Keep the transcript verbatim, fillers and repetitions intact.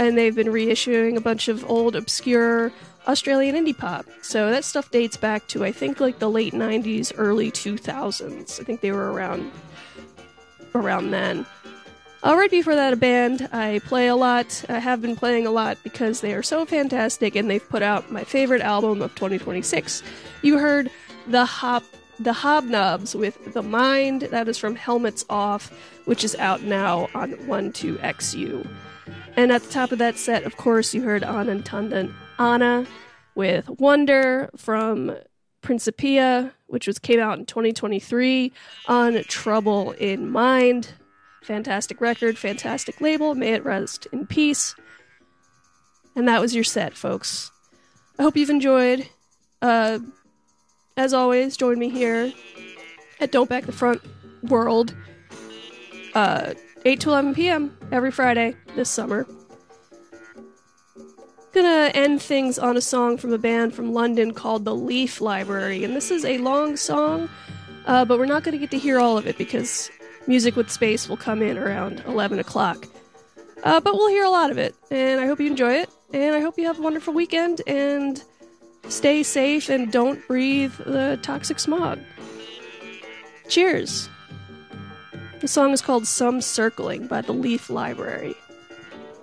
and they've been reissuing a bunch of old, obscure Australian indie pop. So that stuff dates back to, I think, like the late nineties, early two thousands. I think they were around around then. Uh, right before that, a band I play a lot. I have been playing a lot because they are so fantastic, and they've put out my favorite album of twenty twenty-six. You heard the Hop, the Hobnobs with The Mind. That is from Helmets Off, which is out now on one two X U. And at the top of that set, of course, you heard Anna Anna with Wonder from Principia, which was came out in twenty twenty-three on Trouble in Mind. Fantastic record, fantastic label. May it rest in peace. And that was your set, folks. I hope you've enjoyed. Uh, as always, join me here at Don't Back the Front World, uh, eight to eleven p.m. every Friday this summer. Gonna end things on a song from a band from London called The Leaf Library. And this is a long song, uh, but we're not gonna get to hear all of it because Music with Space will come in around eleven o'clock. Uh, but we'll hear a lot of it, and I hope you enjoy it, and I hope you have a wonderful weekend, and stay safe, and don't breathe the toxic smog. Cheers! The song is called Some Circling by The Leaf Library.